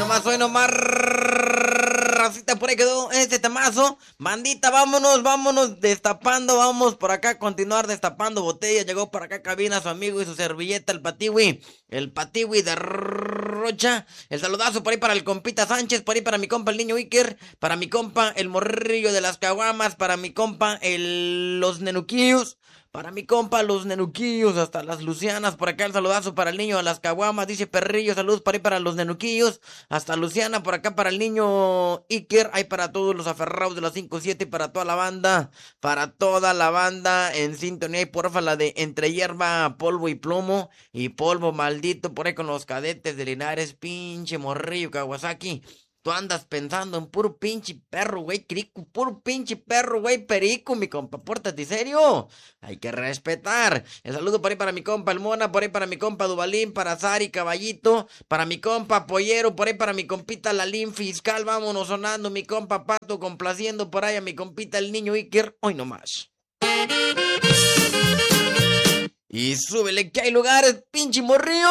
hoy nomás. Racita, por ahí quedó este temazo. Bandita, vámonos destapando. Vamos por acá a continuar destapando botellas. Llegó por acá cabina su amigo y su servilleta, el Patiwi. El Patiwi de Rocha. El saludazo por ahí para el compita Sánchez. Por ahí para mi compa el niño Iker. Para mi compa el morrillo de las caguamas. Para mi compa los nenuquillos. Para mi compa, los nenuquillos, hasta las Lucianas, por acá el saludazo para el niño de las caguamas, dice Perrillo, saludos para ahí para los nenuquillos, hasta Luciana, por acá para el niño Iker, hay para todos los aferrados de las 5-7 y para toda la banda en sintonía y porfa la de entre hierba, polvo y plomo y polvo maldito, por ahí con los cadetes de Linares, pinche morrillo Kawasaki. Tú andas pensando en puro pinche perro, güey, crico, puro pinche perro, güey, perico, mi compa, pórtate serio. Hay que respetar. El saludo por ahí para mi compa el Mona, por ahí para mi compa Dubalín, para Sari Caballito, para mi compa Pollero, por ahí para mi compita Lalín Fiscal, vámonos sonando, mi compa Pato, complaciendo por ahí a mi compita el niño Iker, hoy nomás. Y súbele que hay lugares, pinche morrillo.